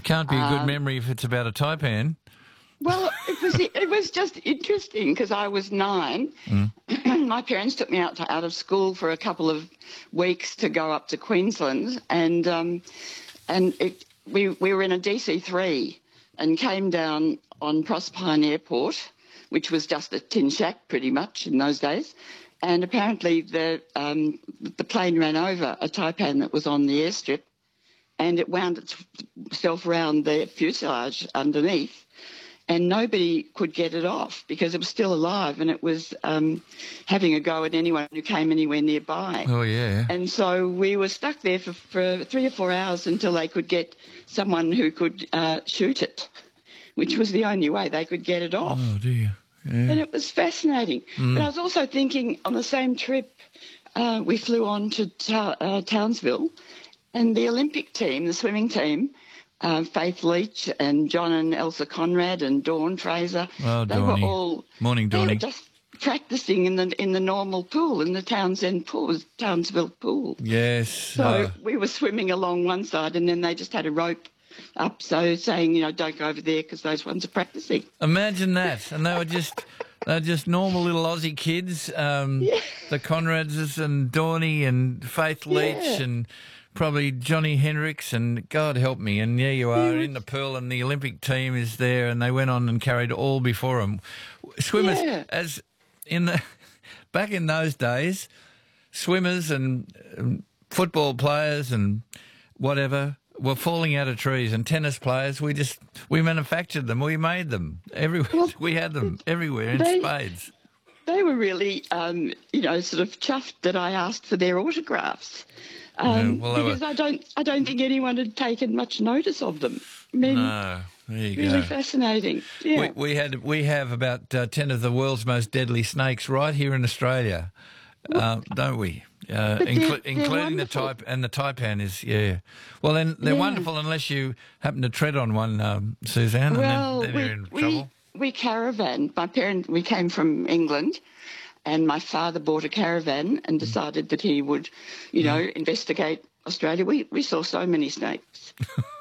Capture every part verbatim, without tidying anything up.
It can't be a good Um, memory if it's about a taipan. Well, it was it was just interesting because I was nine. Mm. My parents took me out to, out of school for a couple of weeks to go up to Queensland, and um, and it, we we were in a D C three and came down on Proserpine Airport, which was just a tin shack pretty much in those days. And apparently the um, the plane ran over a taipan that was on the airstrip, and it wound itself around the fuselage underneath. And nobody could get it off because it was still alive, and it was um, having a go at anyone who came anywhere nearby. Oh, yeah. And so we were stuck there for, for three or four hours until they could get someone who could uh, shoot it, which was the only way they could get it off. Oh, dear. Yeah. And it was fascinating. Mm. But I was also thinking on the same trip, uh, we flew on to ta- uh, Townsville, and the Olympic team, the swimming team, Uh, Faith Leach and John and Elsa Conrad and Dawn Fraser. Oh, they Dawny. were all Morning, they Dawny. were just practicing in the in the normal pool, in the Townsend pool, Townsville pool. Yes. So uh, we were swimming along one side, and then they just had a rope up, so saying, you know, don't go over there because those ones are practicing. Imagine that. And they were just they were just normal little Aussie kids, um, Yeah. the Conrads and Dawny and Faith Leach Yeah. and probably Johnny Hendricks and God help me. And there you are in the pool, and the Olympic team is there, and they went on and carried all before them. Swimmers, Yeah. as in the back in those days, swimmers and um, football players and whatever were falling out of trees, and tennis players, we just we manufactured them, we made them everywhere. Well, we had them everywhere in they- spades. They were really, um, you know, sort of chuffed that I asked for their autographs. Um, Yeah, well, they were- because I don't, I don't think anyone had taken much notice of them. I mean, No, there you really go. fascinating. Yeah. We, we had we have about uh, ten of the world's most deadly snakes right here in Australia, um, don't we? Uh, But they're- inclu- they're including the wonderful. type and the taipan is yeah. Well, then they're Yeah. wonderful unless you happen to tread on one, um, Suzanne, well, and then, then we, you're in we, trouble. we caravaned. My parent, we came from England, and my father bought a caravan and decided that he would, you know, investigate Australia. We we saw so many snakes.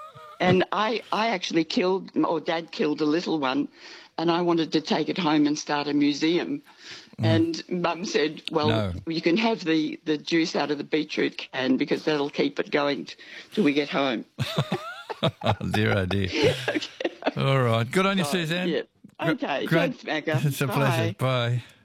And I, I actually killed, or Dad killed a little one, and I wanted to take it home and start a museum. And Mum said, well, No. you can have the, the juice out of the beetroot can because that'll keep it going t- till we get home. Oh, dear, oh dear. All right. Good on you, Suzanne. Yeah. Okay, Great. thanks, Magga. It's a Bye. pleasure. Bye.